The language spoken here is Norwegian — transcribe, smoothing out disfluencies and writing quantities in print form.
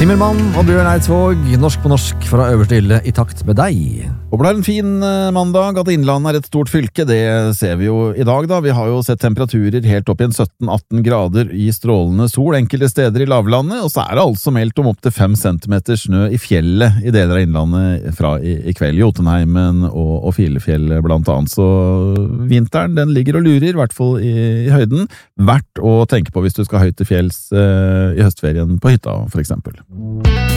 Timmermann og Bjørn Eidsvåg, norsk på norsk fra øverste hylle I takt med deg. Og det en fin mandag, at Innlandet et stort fylke, det ser vi jo I dag da. Vi har jo sett temperaturer helt opp I en 17-18 grader I strålende sol, enkelte steder I lavlandet, og så det altså meldt om opp til 5 centimeter snø I fjellet I deler av Innlandet fra I kveld, Jotunheimen og Filefjell blant annet. Så vinteren, den ligger og lurer, I hvert fall I høyden. Verdt å tenke på hvis du skal høyt til fjells I høstferien på hytta, for eksempel.